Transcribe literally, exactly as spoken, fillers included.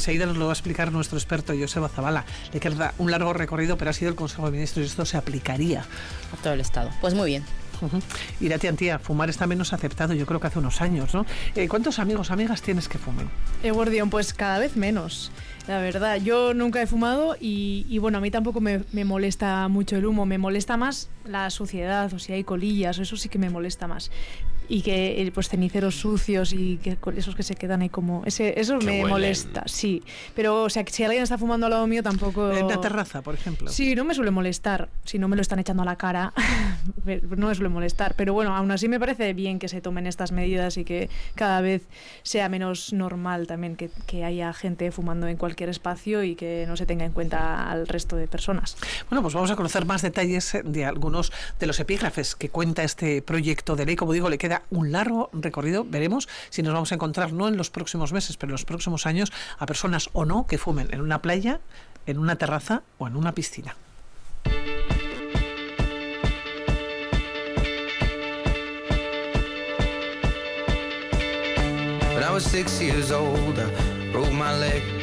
enseguida nos lo va a explicar nuestro experto Joseba Zabala. Le queda un largo recorrido, pero ha sido el Consejo de Ministros y esto se aplicaría a todo el Estado. Pues muy bien. Uh-huh. Irati, Antía, fumar está menos aceptado, yo creo que hace unos años, ¿no? Eh, ¿Cuántos amigos, amigas tienes que fumen? Eguardión, pues cada vez menos. La verdad, yo nunca he fumado y, y bueno, a mí tampoco me, me molesta mucho el humo, me molesta más la suciedad, o si hay colillas, eso sí que me molesta más. Y que pues ceniceros sucios y que esos que se quedan ahí como... Ese, eso que me huelen. molesta, sí. Pero, o sea, que si alguien está fumando al lado mío tampoco... En la terraza, por ejemplo. Sí, no me suele molestar. Si no me lo están echando a la cara, no me suele molestar. Pero bueno, aún así me parece bien que se tomen estas medidas y que cada vez sea menos normal también que, que haya gente fumando en cualquier espacio y que no se tenga en cuenta al resto de personas. Bueno, pues vamos a conocer más detalles de algunos de los epígrafes que cuenta este proyecto de ley. Como digo, le queda un largo recorrido. Veremos si nos vamos a encontrar, no en los próximos meses, pero en los próximos años, a personas o no que fumen en una playa, en una terraza o en una piscina. When I was six years old, I broke my leg.